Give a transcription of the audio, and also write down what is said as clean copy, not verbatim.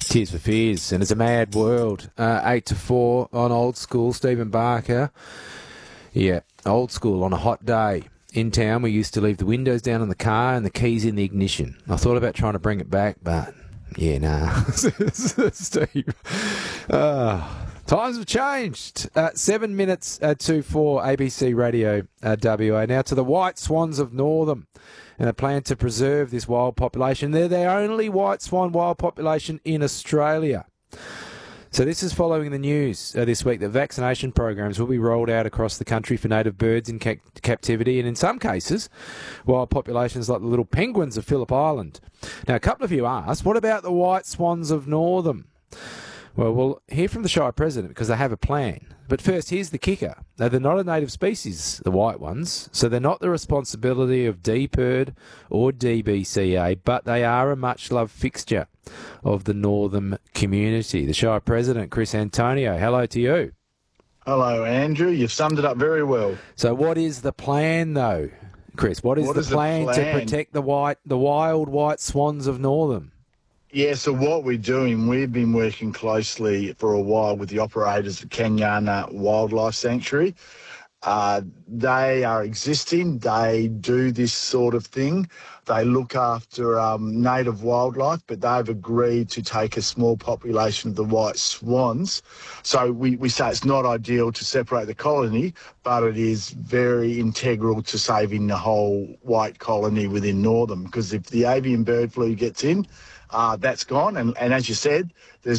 Tears for Fears, and it's a mad world. 8 to 4 on Old School. Stephen Barker. Yeah, Old School on a hot day. In town, we used to leave the windows down in the car and the keys in the ignition. I thought about trying to bring it back, but yeah, nah. Steve. Times have changed. 7 minutes to 4, ABC Radio WA. Now to the White Swans of Northam, and a plan to preserve this wild population. They're the only white swan wild population in Australia. So this is following the news this week that vaccination programs will be rolled out across the country for native birds in captivity, and in some cases, wild populations like the little penguins of Phillip Island. Now, a couple of you asked, what about the White Swans of Northam? Well, we'll hear from the Shire President because they have a plan. But first, here's the kicker. Now, they're not a native species, the white ones, so they're not the responsibility of DPIRD or DBCA, but they are a much-loved fixture of the Northam community. The Shire President, Chris Antonio, hello to you. Hello, Andrew. You've summed it up very well. So what is the plan, though, Chris? What is the plan to protect the wild white swans of Northam? Yeah, so what we're doing, we've been working closely for a while with the operators at Kanyana Wildlife Sanctuary. They are existing. They do this sort of thing. They look after native wildlife, but they've agreed to take a small population of the white swans. So we say it's not ideal to separate the colony, but it is very integral to saving the whole white colony within Northam, because if the avian bird flu gets in, that's gone. And as you said, there's